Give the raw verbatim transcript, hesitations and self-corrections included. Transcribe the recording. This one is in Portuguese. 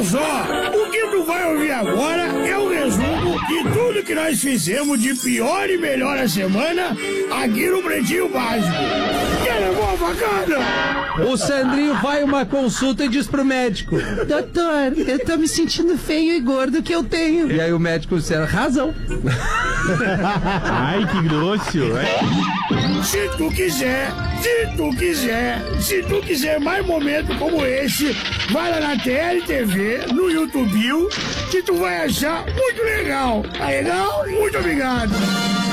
só, o que tu vai ouvir agora é o resumo de tudo que nós fizemos de pior e melhor a semana aqui no Pretinho Básico. Quer levar uma facada? O Sandrinho vai a uma consulta e diz pro médico: doutor, eu tô me sentindo feio e gordo que eu tenho. E aí o médico disse: razão. Ai, que grosso. É. Se tu quiser, se tu quiser, se tu quiser mais momentos como esse, vai lá na T L T V, no YouTube, que tu vai achar muito legal. Tá legal? Muito obrigado.